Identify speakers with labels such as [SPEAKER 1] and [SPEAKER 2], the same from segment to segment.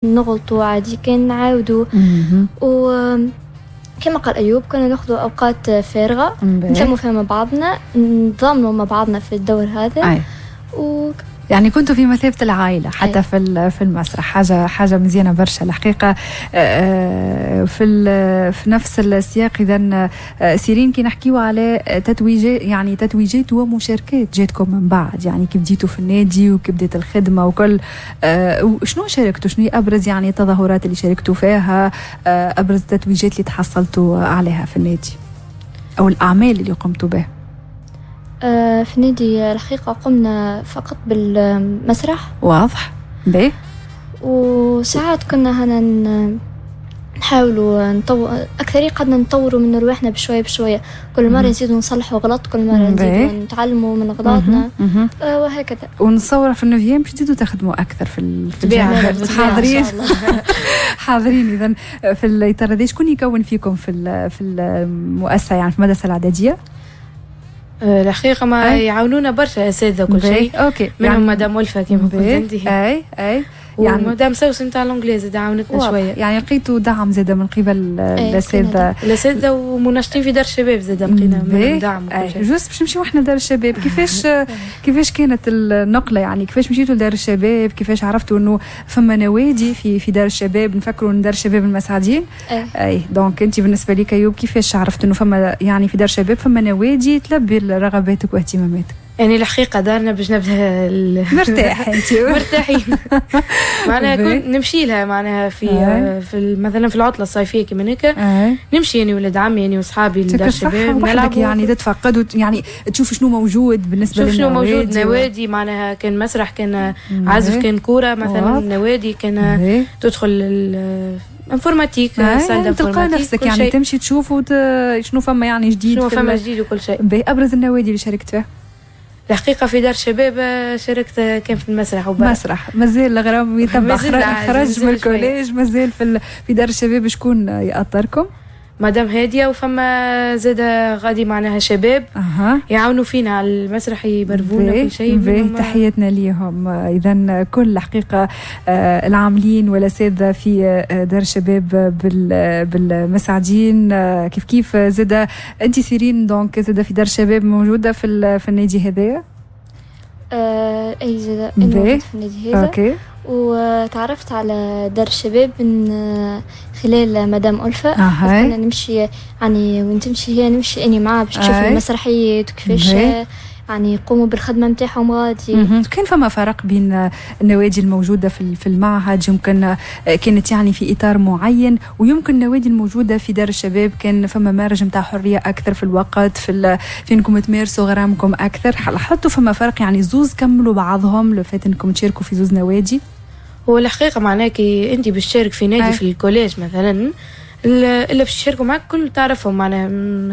[SPEAKER 1] نغلطوا عادي، كان نعاودوا. وكما قال أيوب كنا ناخذوا أوقات فارغة نتلموا فيها مع بعضنا، نضامنوا مع بعضنا في الدور هذا.
[SPEAKER 2] يعني كنتوا في مثابة العائلة حتى في المسرح. حاجة مزيانة برشا الحقيقة. في نفس السياق إذا سيرين كي نحكيوا على تتويجات ومشاركات جاتكم من بعد، يعني كيف بديتوا في النادي وكيف بديت الخدمة وكل، شنو شاركتوا؟ شنو أبرز يعني التظاهرات اللي شاركتوا فيها، أبرز التتويجات اللي تحصلتوا عليها في النادي أو الأعمال اللي قمتوا بها؟
[SPEAKER 1] في النادي الحقيقة قمنا فقط بالمسرح.
[SPEAKER 2] واضح باهي.
[SPEAKER 1] وساعات كنا هنا نحاولوا أكثر قدنا نطوروا من رواحنا بشوية، كل مرة نزيدوا نصلحوا غلط، كل مرة نزيدوا نتعلموا من غلطنا وهكذا.
[SPEAKER 2] ونصور في النوفيام باش تزيدوا تخدموا أكثر في الجامعة. حاضرين إذا في الإطار هذا. شكون يكون فيكم في المؤسسة، يعني في المدرسة الإعدادية؟
[SPEAKER 3] الحقيقة ما يعاونونا برشا أساتذة وكل شيء. منهم يعني مدام ولفة كما قلت انت.
[SPEAKER 2] اي
[SPEAKER 3] يعني مدام سوسن تاع الانجليزي دعاونتنا شويه،
[SPEAKER 2] يعني لقيتوا دعم زاده من قبل
[SPEAKER 3] الاساتذه ومناشطين في دار الشباب زاده لقينا منهم دعم.
[SPEAKER 2] جوست باش نمشيو احنا لدار الشباب. كيفاش كانت النقله، يعني كيفاش مشيتوا لدار الشباب؟ كيفاش عرفتوا انه فما نوادي في دار الشباب؟ نفكروا ان دار الشباب المسعدين. اي دونك انت بالنسبه لك ايوب كيفاش عرفتوا انه فما يعني في دار الشباب فما نوادي تلبي رغباتك واهتماماتك؟
[SPEAKER 3] يعني الحقيقة دارنا باش نبدا
[SPEAKER 2] مرتاح انت
[SPEAKER 3] مرتاحين. معناها كنت نمشي لها معناها في مثلا في العطلة الصيفية كما هيك نمشي يعني ولاد عمي يعني واصحابي لدار الشباب
[SPEAKER 2] نلعبوا، يعني تتفقدوا، يعني تشوف شنو موجود بالنسبة للنوادي.
[SPEAKER 3] شنو موجود نوادي، معناها كان مسرح، كان عزف، كان كورة مثلا. نوادي كان تدخل انفورماتيك،
[SPEAKER 2] تلقى نفسك يعني تمشي تشوف شنو فما يعني جديد،
[SPEAKER 3] شنو فما جديد وكل شيء.
[SPEAKER 2] أبرز النوادي اللي شاركت فيها؟
[SPEAKER 3] الحقيقة في دار الشباب شاركت كان في المسرح
[SPEAKER 2] مسرح مازال الغرام يتبع خرج من الكوليج، مازال في دار الشباب. شكون يأطركم؟
[SPEAKER 3] مدام هادية، وفما زادة غادي معناها شباب يعاونوا فينا على المسرح، يبرفونا كل شيء.
[SPEAKER 2] تحياتنا ليهم. إذن كل حقيقة العاملين والأساتذة في دار الشباب بالمسعدين. كيف زادة أنت سيرين دونك زادة في دار الشباب موجودة في النادي هذايا؟
[SPEAKER 1] أي زادة في النادي هذا. وتعرفت على دار الشباب من خلال مدام ألفة. كنا نمشي يعني وانتمشي هي نمشي أني معاه باش نشوف المسرحيات وكيفاش يعني يقوموا بالخدمة متاعهم غادي.
[SPEAKER 2] كان فما فرق بين النوادي الموجودة في المعهد، يمكن كانت يعني في إطار معين، ويمكن النوادي الموجودة في دار الشباب كان فما مارج متاع حرية أكثر في الوقت، في انكم تمارسوا غرامكم أكثر. حطوا فما فرق يعني زوز كملوا بعضهم لو فات انكم تشاركوا في زوز نوادي؟
[SPEAKER 3] هو الحقيقة معناه كي أنت باش تشارك في نادي في الكوليج مثلا، اللي باش يشاركوا معك كل تعرفهم معناها.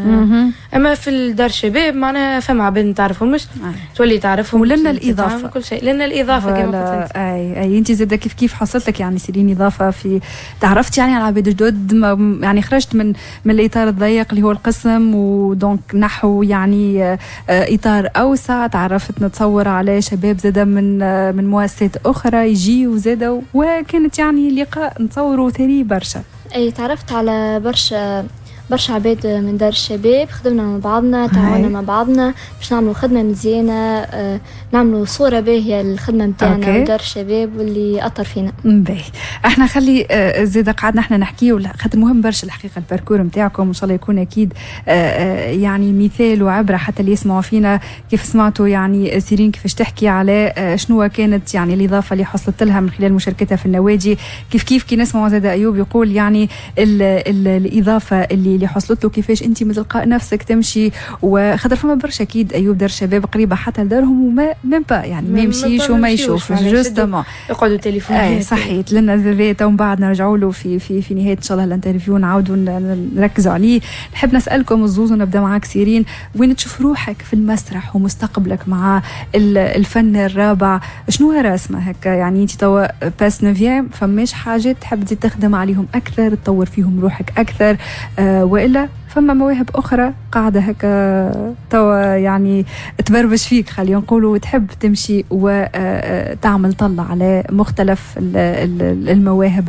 [SPEAKER 3] اما في الدار الشباب معناها فما عباد تعرفهم مش تولي تعرفهم.
[SPEAKER 2] ولنا الاضافه
[SPEAKER 3] كل شيء، لنا الاضافه كما قلت.
[SPEAKER 2] اي انت زاده كيف حصلت لك يعني سيرين اضافه في تعرفت يعني على عباد جدد، يعني خرجت من الاطار الضيق اللي هو القسم ودونك نحو يعني اطار اوسع، تعرفت نتصور على شباب زاده من مؤسسات اخرى يجيوا زاده، وكانت يعني لقاء نتصوروا ثري برشا.
[SPEAKER 1] أي تعرفت على برشا عباد من دار الشباب، خدمنا مع بعضنا، تعاوننا مع بعضنا باش نعملوا خدمة مزيانة، نعملوا صورة باهية للخدمة متاعنا ودار الشباب واللي أثر فينا.
[SPEAKER 2] باهي احنا خلي زيادة قعدنا احنا نحكيه خاطر مهم برشا الحقيقة الباركور متاعكم، ان شاء الله يكون اكيد يعني مثال وعبرة حتى اللي يسمعوا فينا. كيف سمعتوا يعني سيرين كيفاش تحكي على شنو كانت يعني الإضافة اللي حصلت لها من خلال مشاركتها في النوادي، كيف كي نسمعوا زاد أيوب يقول يعني الإضافة اللي حصلت له، كيفاش انت من تلقاء نفسك تمشي. وخاطر فما برشا اكيد ايوب دار شباب قريبه حتى لدارهم وما يعني ما يمشيش وما يشوفش جوستومون
[SPEAKER 3] يقعدوا تليفونات.
[SPEAKER 2] صحيت لنا ذات ومن بعد نرجعوا له في نهايه ان شاء الله الانترفيو نعاودوا نركزوا عليه. نحب نسالكم الزوز ونبدا معاك سيرين، وين تشوف روحك في المسرح ومستقبلك مع الفن الرابع؟ شنو راسمه هكا يعني انت توا باس 9 فماش حاجات تحب تزيد تخدم عليهم اكثر، تطور فيهم روحك اكثر، وإلا فما مواهب أخرى قاعدة هكا توا يعني تبربش فيك خلينا نقولوا، وتحب تمشي وتعمل طلع على مختلف المواهب